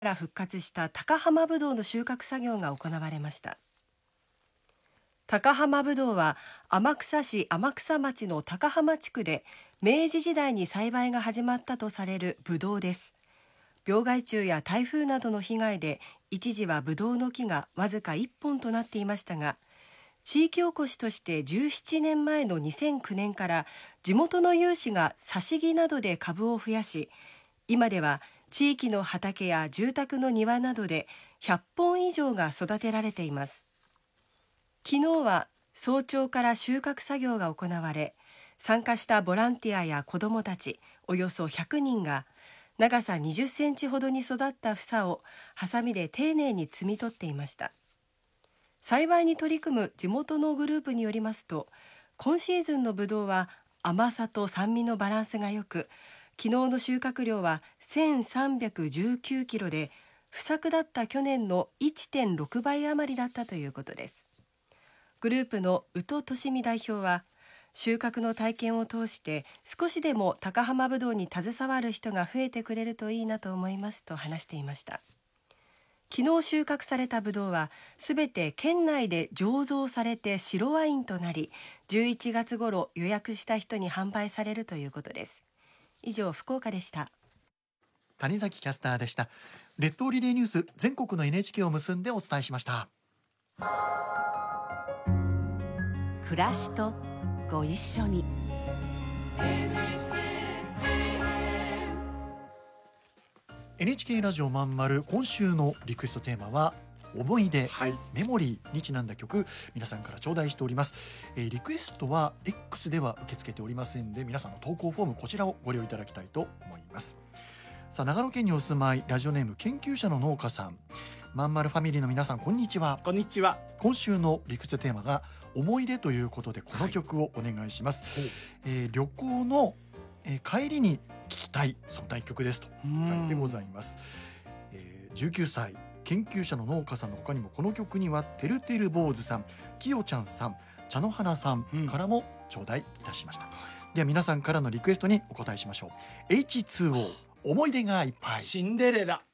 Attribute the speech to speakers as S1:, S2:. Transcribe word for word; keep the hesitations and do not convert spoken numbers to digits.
S1: から復活した高浜ぶどうの収穫作業が行われました。高浜ぶどうは天草市天草町の高浜地区で明治時代に栽培が始まったとされるぶどうです。病害虫や台風などの被害で一時はぶどうの木がわずかいっぽんとなっていましたが、地域おこしとしてじゅうななねんまえのにせんきゅうねんから地元の有志が挿し木などで株を増やし、今では地域の畑や住宅の庭などでひゃっぽん以上が育てられています。昨日は早朝から収穫作業が行われ、参加したボランティアや子どもたちおよそひゃくにんが長さにじゅっセンチほどに育った房をハサミで丁寧に摘み取っていました。栽培に取り組む地元のグループによりますと、今シーズンのブドウは甘さと酸味のバランスが良く、昨日の収穫量はせんさんびゃくじゅうきゅうキロで、不作だった去年の いってんろくばい余りだったということです。グループの宇都俊美代表は、収穫の体験を通して少しでも高浜ぶどうに携わる人が増えてくれるといいなと思いますと話していました。昨日収穫されたぶどうはすべて県内で醸造されて白ワインとなり、じゅういちがつ頃予約した人に販売されるということです。以上、福岡でした。
S2: 谷崎キャスターでした。列島リレーニュース、全国の エヌエイチケー を結んでお伝えしました。
S3: 暮らしとご一緒に。
S2: エヌエイチケー ラジオまんまる、今週のリクエストテーマは思い出、はい、メモリーにちなんだ曲、皆さんから頂戴しております。えー、リクエストは X では受け付けておりませんで、皆さんの投稿フォーム、こちらをご利用いただきたいと思います。さあ、長野県にお住まい、ラジオネーム研究者の農家さん、まんまるファミリーの皆さん、こんにちは。
S4: こんにちは。
S2: 今週のリクエストテーマが思い出ということで、この曲をお願いします。はい、えー、旅行の、えー、帰りに聴きたい、そんな一曲ですと書いてございます。えー、じゅうきゅうさい研究者の農家さんの他にも、この曲にはてるてる坊主さん、きよちゃんさん、茶の花さんからも頂戴いたしました。うん、では皆さんからのリクエストにお答えしましょう。 エイチツーオー 思い出がいっぱい。
S4: シンデレラ。